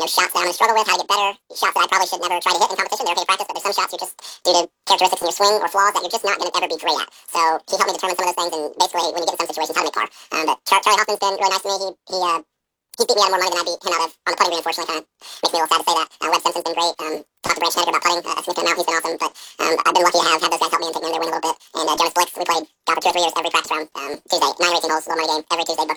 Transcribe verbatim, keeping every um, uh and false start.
know, shots that I'm going to struggle with, how to get better, shots that I probably should never try to hit in competition. They're okay to practice, but there's some shots you're just, due to characteristics in your swing or flaws, that you're just not going to ever be great at. So he helped me determine some of those things, and basically, when you get in some situations, how to make par. Um, but Char- Charlie Hoffman's been really nice to me. He, he, uh, He's beat me out of more money than I beat him out of on the putting green, unfortunately. Kind of makes me a little sad to say that. Uh, Webb Simpson's been great. Um, talked to Branch Snedeker about putting uh, a significant amount. He's been awesome. But um, I've been lucky to have had those guys help me and take me under their wing a little bit. And uh, Jonas Blix, we played golf for two or three years every practice round. Um, Tuesday, nine racing holes, little money game every Tuesday.